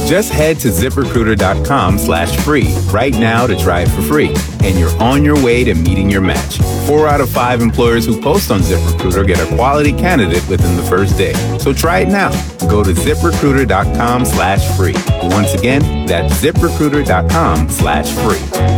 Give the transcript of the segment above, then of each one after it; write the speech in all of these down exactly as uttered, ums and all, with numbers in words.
Just head to ZipRecruiter.com slash free right now to try it for free. And you're on your way to meeting your match. Four out of five employers who post on ZipRecruiter get a quality candidate within the first day. So try it now. Go to ZipRecruiter.com slash free. Once again, that's ZipRecruiter.com slash free.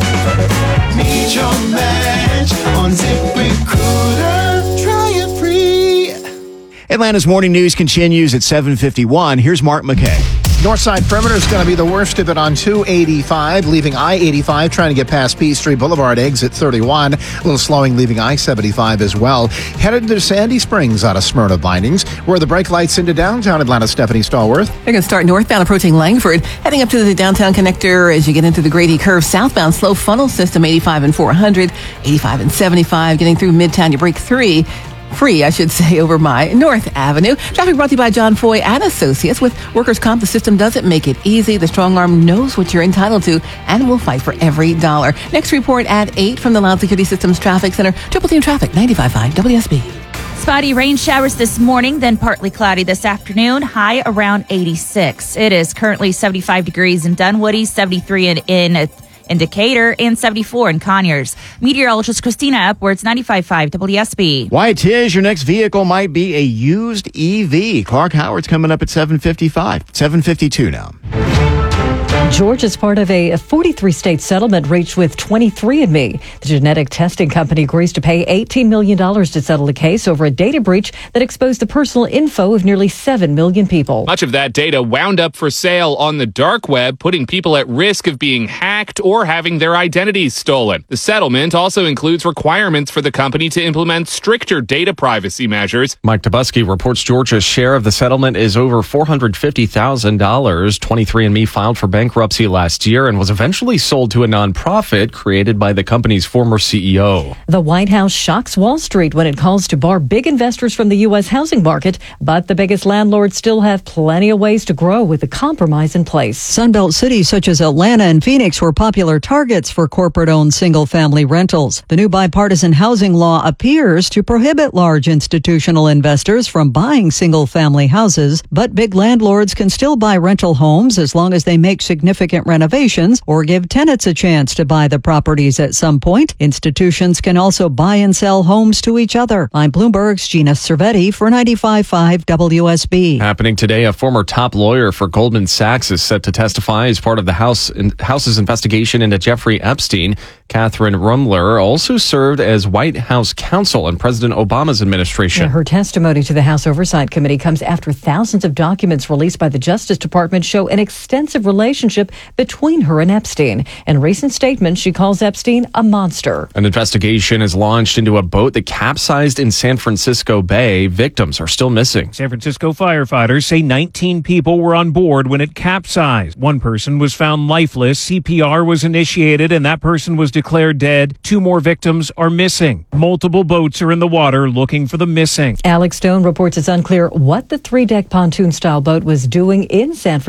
Meet your match on ZipRecruiter. Try it free. Atlanta's morning news continues at seven fifty-one. Here's Mark McKay. Northside perimeter is going to be the worst of it on two eighty-five, leaving I eighty-five trying to get past Peachtree Boulevard, exit thirty-one. A little slowing, leaving I seventy-five as well. Headed to Sandy Springs out of Smyrna Bindings, where the brake lights into downtown Atlanta. Stephanie Stallworth. They're going to start northbound approaching Langford, heading up to the downtown connector as you get into the Grady Curve. Southbound slow funnel system, eighty-five and four hundred, eighty-five and seventy-five. Getting through Midtown, you break three. Free, I should say, over my North Avenue. Traffic brought to you by John Foy and Associates. With workers' comp, the system doesn't make it easy. The strong arm knows what you're entitled to and will fight for every dollar. Next report at eight from the Loud Security Systems Traffic Center. Triple Team Traffic, ninety-five point five W S B. Spotty rain showers this morning, then partly cloudy this afternoon. High around eighty-six. It is currently seventy-five degrees in Dunwoody, seventy-three in, in in Decatur, and seventy-four in Conyers. Meteorologist Christina Upwards, ninety-five point five W S B. Why, Tiz, your next vehicle might be a used E V. Clark Howard's coming up at seven fifty-five. seven fifty-two now. Georgia's part of a forty-three state settlement reached with twenty-three and me. The genetic testing company agrees to pay eighteen million dollars to settle a case over a data breach that exposed the personal info of nearly seven million people. Much of that data wound up for sale on the dark web, putting people at risk of being hacked or having their identities stolen. The settlement also includes requirements for the company to implement stricter data privacy measures. Mike Tobuski reports Georgia's share of the settlement is over four hundred fifty thousand dollars. twenty-three and me filed for bankruptcy last year and was eventually sold to a nonprofit created by the company's former C E O. The White House shocks Wall Street when it calls to bar big investors from the U S housing market, but the biggest landlords still have plenty of ways to grow with the compromise in place. Sunbelt cities such as Atlanta and Phoenix were popular targets for corporate-owned single-family rentals. The new bipartisan housing law appears to prohibit large institutional investors from buying single-family houses, but big landlords can still buy rental homes as long as they make significant significant renovations or give tenants a chance to buy the properties at some point. Institutions can also buy and sell homes to each other. I'm Bloomberg's Gina Cervetti for ninety-five point five W S B. Happening today, a former top lawyer for Goldman Sachs is set to testify as part of the House House's investigation into Jeffrey Epstein. Catherine Rumler also served as White House counsel in President Obama's administration. Yeah, her testimony to the House Oversight Committee comes after thousands of documents released by the Justice Department show an extensive relationship between her and Epstein. In recent statements, she calls Epstein a monster. An investigation is launched into a boat that capsized in San Francisco Bay. Victims are still missing. San Francisco firefighters say nineteen people were on board when it capsized. One person was found lifeless. C P R was initiated and that person was declared dead. Two more victims are missing. Multiple boats are in the water looking for the missing. Alex Stone reports it's unclear what the three-deck pontoon-style boat was doing in San Francisco.